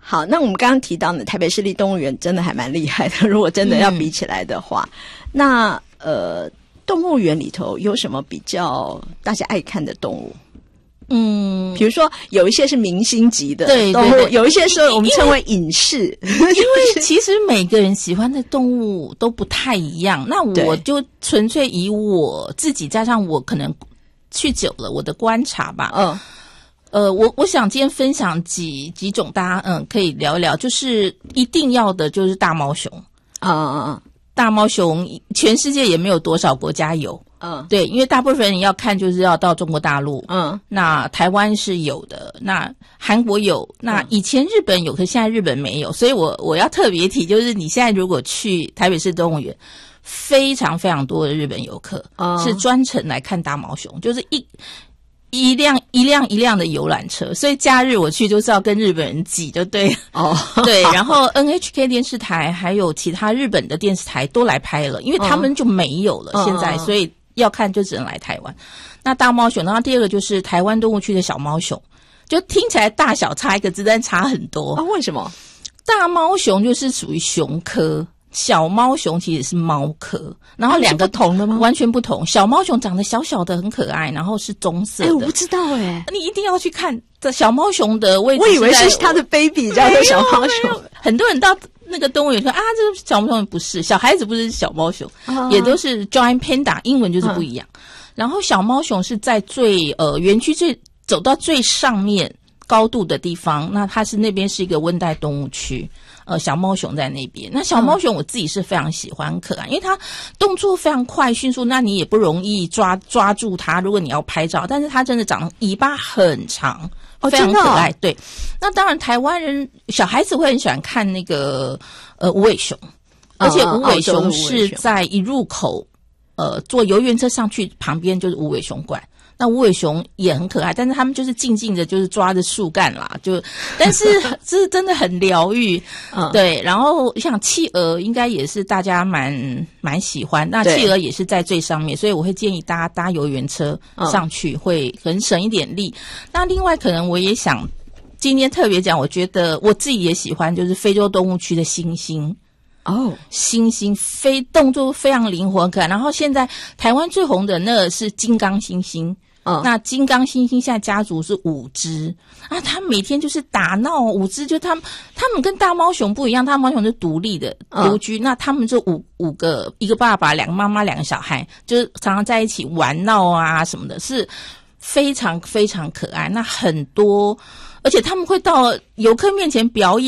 好，那我们刚刚提到呢，台北市立动物园真的还蛮厉害的，如果真的要比起来的话，那动物园里头有什么比较大家爱看的动物？比如说有一些是明星级的动物，对，有一些是我们称为隐士。因为其实每个人喜欢的动物都不太一样，那我就纯粹以我自己加上我可能去久了我的观察吧。我想今天分享几种大家可以聊一聊，就是一定要的就是大猫熊。大猫熊全世界也没有多少国家有。对，因为大部分人要看就是要到中国大陆。那台湾是有的，那韩国有，那以前日本有，可是现在日本没有，所以我要特别提，就是你现在如果去台北市动物园，非常非常多的日本游客是专程来看大猫熊，就是一辆的游览车，所以假日我去就是要跟日本人挤就对了。对，然后 NHK 电视台还有其他日本的电视台都来拍了，因为他们就没有了现在，所以要看就只能来台湾。那大猫熊，然后第二个就是台湾动物区的小猫熊，就听起来大小差一个字，但差很多。 为什么？ 大猫熊就是属于熊科，小猫熊其实是猫科，然后两个不同的吗？ 完全不同。小猫熊长得小小的很可爱，然后是棕色的。 我不知道你一定要去看这小猫熊的位置。 我以为是它的 baby 叫做小猫熊。 很多人到那个动物园说这个小猫熊不是，小孩子不是小猫熊，也都是 Giant Panda， 英文就是不一样。然后小猫熊是在最园区走到最上面高度的地方，那它是那边是一个温带动物区。小猫熊在那边，那小猫熊我自己是非常喜欢，很可爱，因为它动作非常快迅速，那你也不容易抓住它，如果你要拍照，但是它真的尾巴很长，非常可爱。对，那当然台湾人小孩子会很喜欢看那个无尾熊，而且无尾熊是在一入口坐游园车上去旁边就是无尾熊馆。那无尾熊也很可爱，但是他们就是静静的，就是抓着树干啦，但是这是真的很疗愈。对，然后像企鹅应该也是大家蛮喜欢，那企鹅也是在最上面，所以我会建议大家搭游园车上去，会很省一点力。那另外可能我也想今天特别讲，我觉得我自己也喜欢，就是非洲动物区的猩猩。猩猩动作非常灵活可爱，然后现在台湾最红的那个是金刚猩猩。那金刚猩猩现在家族是5只他每天就是打闹5只，就他们跟大猫熊不一样，大猫熊是独立的独居，那他们就五个，一个爸爸2个妈妈2个小孩，就是常常在一起玩闹什么的，是非常非常可爱。那很多而且他们会到游客面前表演